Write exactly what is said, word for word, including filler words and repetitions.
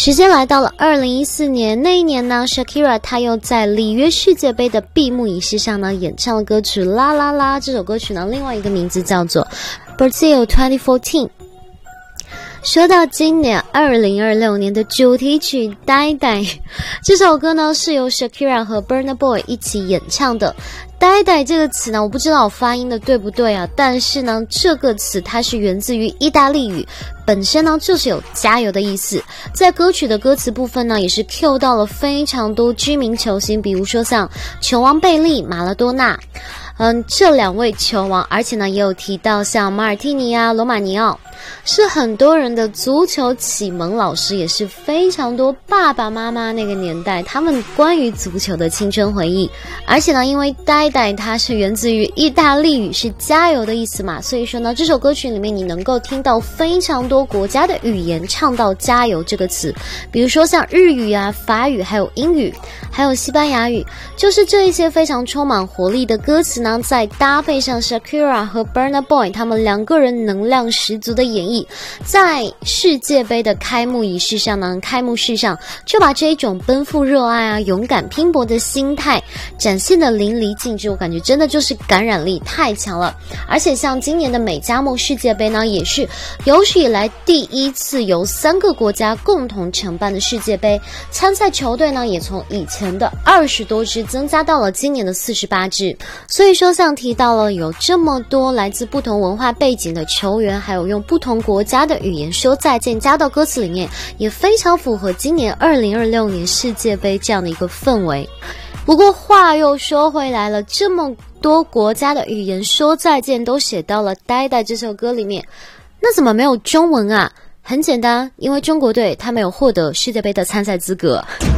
时间来到了二零一四年，那一年呢 Shakira 她又在里约世界杯的闭幕仪式上呢演唱了歌曲啦啦啦，这首歌曲呢另外一个名字叫做 Brazil二零一四。说到今年二零二六年的主题曲《呆呆》，这首歌呢是由 Shakira 和 Burna Boy 一起演唱的。呆呆这个词呢，我不知道我发音的对不对啊，但是呢，这个词它是源自于意大利语，本身呢就是有加油的意思。在歌曲的歌词部分呢，也是 cue 到了非常多知名球星，比如说像球王贝利、马拉多纳。嗯，这两位球王，而且呢也有提到像马尔蒂尼啊、罗马尼奥，是很多人的足球启蒙老师，也是非常多爸爸妈妈那个年代他们关于足球的青春回忆。而且呢，因为呆呆它是源自于意大利语，是加油的意思嘛，所以说呢，这首歌曲里面你能够听到非常多国家的语言唱到加油这个词，比如说像日语啊、法语，还有英语，还有西班牙语，就是这一些非常充满活力的歌词呢，再搭配上 Shakira 和 Burna Boy 他们两个人能量十足的演绎，在世界杯的开幕仪式上呢，开幕式上就把这一种奔赴热爱啊、勇敢拼搏的心态展现的淋漓尽致，我感觉真的就是感染力太强了。而且像今年的美加墨世界杯呢，也是有史以来第一次由三个国家共同承办的世界杯，参赛球队呢也从以前的二十多支增加到了今年的四十八支。所以说像提到了有这么多来自不同文化背景的球员，还有用不同国家的语言说再见加到歌词里面，也非常符合今年二零二六年世界杯这样的一个氛围。不过话又说回来了，这么多国家的语言说再见都写到了《呆呆》这首歌里面，那怎么没有中文啊？很简单，因为中国队他没有获得世界杯的参赛资格。